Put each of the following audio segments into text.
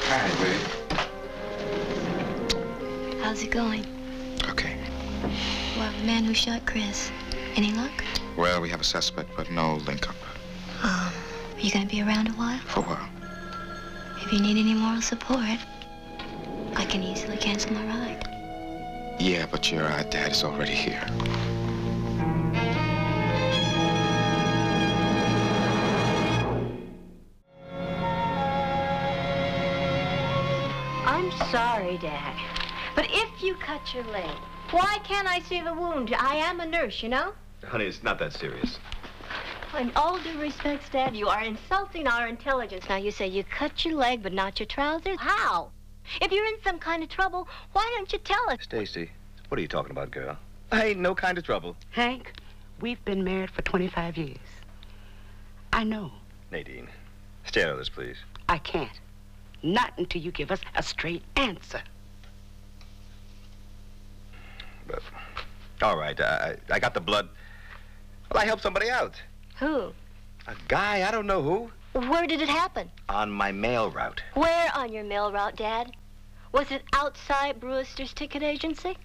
Hi, babe. How's it going? Okay. Well, the man who shot Chris, any luck? Well, we have a suspect, but no link-up. Are you gonna be around a while? For a while. If you need any moral support, I can easily cancel my ride. Yeah, but your dad is already here. I'm sorry, Dad, but if you cut your leg, why can't I see the wound? I am a nurse, you know? Honey, it's not that serious. In all due respects, Dad, you are insulting our intelligence. Now, you say you cut your leg, but not your trousers? How? If you're in some kind of trouble, why don't you tell us? Stacy, what are you talking about, girl? I ain't no kind of trouble. Hank, we've been married for 25 years. I know. Nadine, stay out of this, please. I can't. Not until you give us a straight answer. But, all right, I got the blood. Well, I helped somebody out. Who? A guy, I don't know who. Where did it happen? On my mail route. Where on your mail route, Dad? Was it outside Brewster's ticket agency?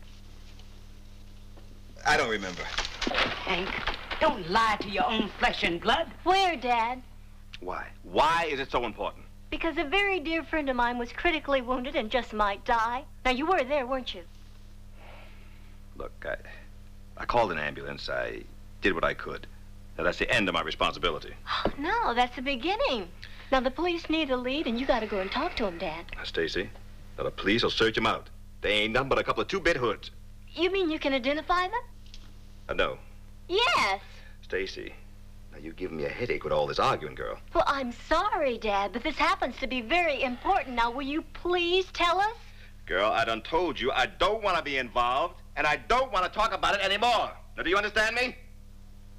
I don't remember. Hank, don't lie to your own flesh and blood. Where, Dad? Why? Why is it so important? Because a very dear friend of mine was critically wounded and just might die. Now, you were there, weren't you? Look, I called an ambulance. I did what I could. Now, that's the end of my responsibility. Oh, no, that's the beginning. Now, the police need a lead, and you got to go and talk to him, Dad. Now, Stacy, now the police will search him out. They ain't nothing but a couple of two-bit hoods. You mean you can identify them? No. Yes. Stacy, now you give me a headache with all this arguing, girl. Well, I'm sorry, Dad, but this happens to be very important. Now, will you please tell us? Girl, I done told you I don't want to be involved, and I don't want to talk about it anymore. Now, do you understand me?